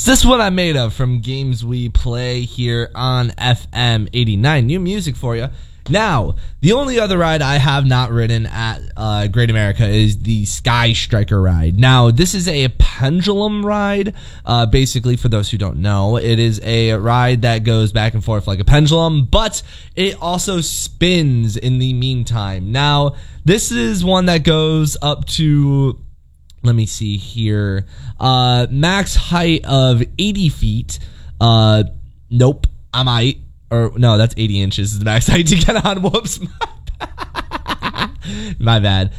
Is this what I'm made of from Games We Play here on FM 89? New music for you. Now, the only other ride I have not ridden at Great America is the Sky Striker ride. Now, this is a pendulum ride. Basically, for those who don't know, it is a ride that goes back and forth like a pendulum, but it also spins in the meantime. Now, this is one that goes up to... Let me see here. Max height of 80 feet. Nope. I might. Or, no, that's 80 inches is the max height to get on. Whoops. My bad.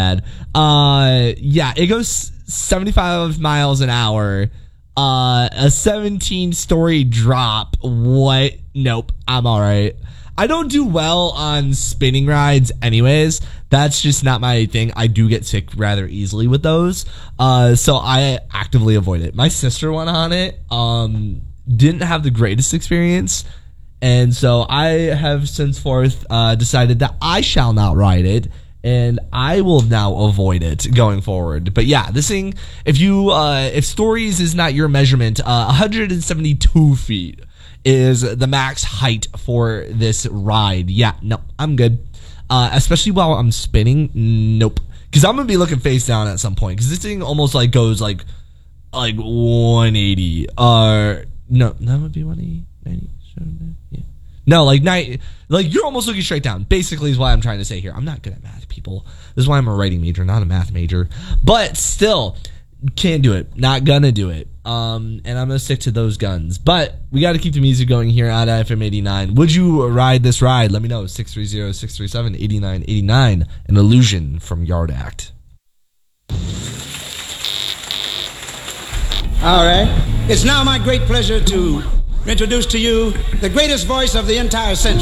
Yeah, it goes 75 miles an hour. A 17-story drop. What? Nope. I'm all right. I don't do well on spinning rides anyways. That's just not my thing. I do get sick rather easily with those. So I actively avoid it. My sister went on it. Didn't have the greatest experience. And so I have since forth decided that I shall not ride it. And I will now avoid it going forward. But yeah, this thing, if stories is not your measurement, 172 feet is the max height for this ride. Yeah, no, I'm good. Especially while I'm spinning, nope. Because I'm going to be looking face down at some point. Because this thing almost like goes like 180. No, that would be 180. 90, yeah. No, like you're almost looking straight down. Basically is what I'm trying to say here. I'm not good at math, people. This is why I'm a writing major, not a math major. But still, can't do it. Not gonna do it. And I'm gonna stick to those guns. But we got to keep the music going here on FM 89. Would you ride this ride? Let me know. 630-637-8989. An Illusion from Yard Act. All right. It's now my great pleasure to introduce to you the greatest voice of the entire century.